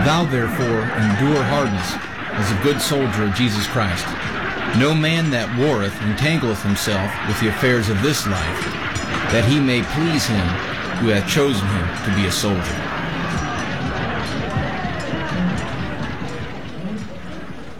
Thou therefore endure hardness, as a good soldier of Jesus Christ. No man that warreth entangleth himself with the affairs of this life, that he may please him who hath chosen him to be a soldier.